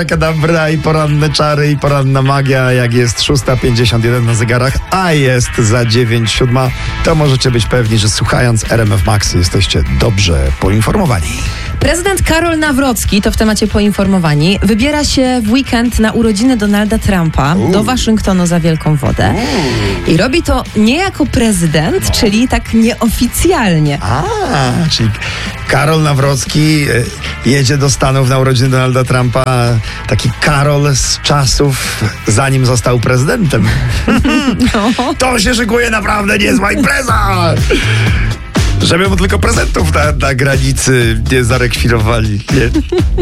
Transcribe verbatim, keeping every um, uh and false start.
Kadabra i poranne czary i poranna magia. Jak jest szósta pięćdziesiąt jeden na zegarach, a jest za dziewięć siódma, to możecie być pewni, że słuchając R M F Max jesteście dobrze poinformowani. Prezydent Karol Nawrocki, to w temacie poinformowani, wybiera się w weekend na urodziny Donalda Trumpa Uuu. do Waszyngtonu za wielką wodę. I robi to nie jako prezydent, no. czyli tak nieoficjalnie. A, czyli Karol Nawrocki jedzie do Stanów na urodziny Donalda Trumpa, taki Karol z czasów, zanim został prezydentem. No. To się szykuje naprawdę niezła impreza! Żeby mu tylko prezentów na, na granicy nie zarekwirowali. Nie?